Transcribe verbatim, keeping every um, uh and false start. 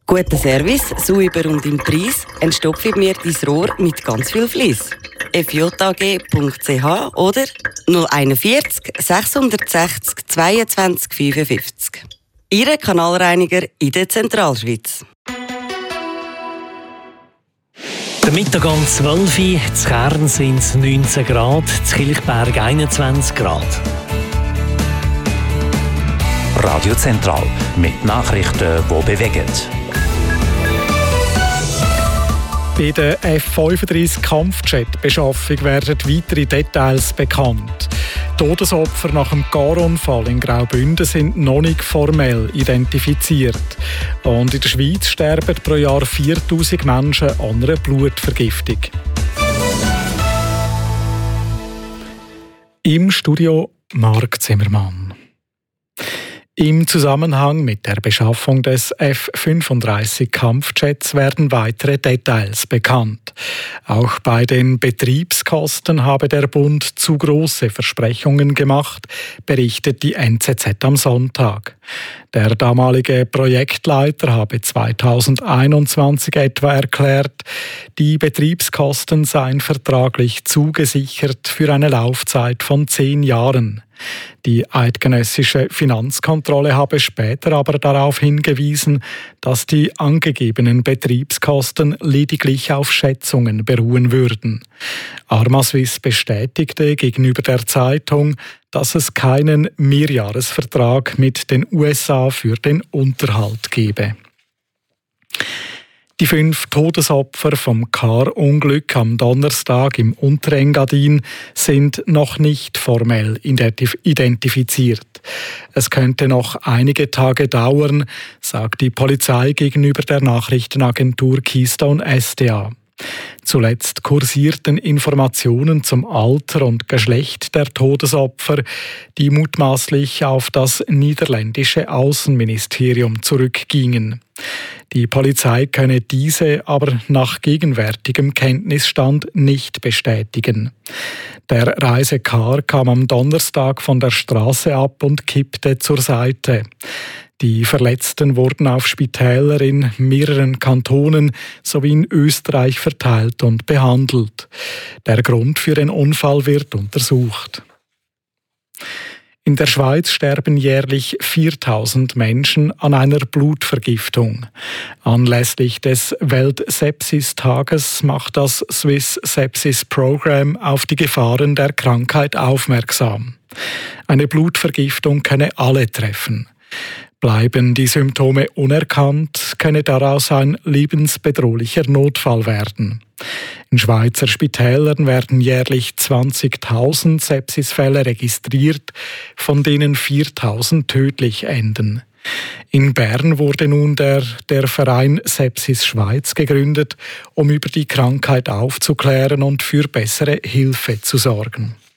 Guter Service, sauber und im Preis, entstopfe mir dein Rohr mit ganz viel Fleiss. f j a g punkt c h oder null einundvierzig sechshundertsechzig zweiundzwanzig fünfundfünfzig. Ihre Kanalreiniger in der Zentralschweiz. Der Mittag um zwölf Uhr, in Kern sind es neunzehn Grad, in Kilchberg einundzwanzig Grad. Radio Zentral mit Nachrichten, die bewegen. Bei der F fünfunddreißig Kampfjet-Beschaffung werden weitere Details bekannt. Todesopfer nach dem Gar-Unfall in Graubünden sind noch nicht formell identifiziert. Und in der Schweiz sterben pro Jahr viertausend Menschen an einer Blutvergiftung. Im Studio Marc Zimmermann. Im Zusammenhang mit der Beschaffung des F fünfunddreißig Kampfjets werden weitere Details bekannt. Auch bei den Betriebskosten habe der Bund zu große Versprechungen gemacht, berichtet die N Z Z am Sonntag. Der damalige Projektleiter habe zweitausendeinundzwanzig etwa erklärt, die Betriebskosten seien vertraglich zugesichert für eine Laufzeit von zehn Jahren. Die eidgenössische Finanzkontrolle habe später aber darauf hingewiesen, dass die angegebenen Betriebskosten lediglich auf Schätzungen beruhen würden. Armaswiss bestätigte gegenüber der Zeitung, dass es keinen Mehrjahresvertrag mit den U S A für den Unterhalt gebe. Die fünf Todesopfer vom Car-Unglück am Donnerstag im Unterengadin sind noch nicht formell identifiziert. Es könnte noch einige Tage dauern, sagt die Polizei gegenüber der Nachrichtenagentur Keystone S D A. Zuletzt kursierten Informationen zum Alter und Geschlecht der Todesopfer, die mutmaßlich auf das niederländische Außenministerium zurückgingen. Die Polizei könne diese aber nach gegenwärtigem Kenntnisstand nicht bestätigen. Der Reisecar kam am Donnerstag von der Straße ab und kippte zur Seite. Die Verletzten wurden auf Spitäler in mehreren Kantonen sowie in Österreich verteilt und behandelt. Der Grund für den Unfall wird untersucht. In der Schweiz sterben jährlich viertausend Menschen an einer Blutvergiftung. Anlässlich des Welt-Sepsis-Tages macht das Swiss Sepsis Program auf die Gefahren der Krankheit aufmerksam. Eine Blutvergiftung könne alle treffen. Bleiben die Symptome unerkannt, könne daraus ein lebensbedrohlicher Notfall werden. In Schweizer Spitälern werden jährlich zwanzigtausend Sepsisfälle registriert, von denen viertausend tödlich enden. In Bern wurde nun der, der Verein Sepsis Schweiz gegründet, um über die Krankheit aufzuklären und für bessere Hilfe zu sorgen.